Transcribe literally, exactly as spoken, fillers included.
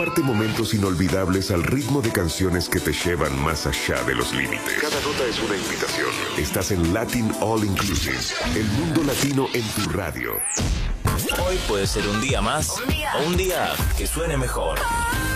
Comparte momentos inolvidables al ritmo de canciones que te llevan más allá de los límites. Cada nota es una invitación. Estás en Latin All Inclusive, el mundo latino en tu radio. Hoy puede ser un día más o un día que suene mejor.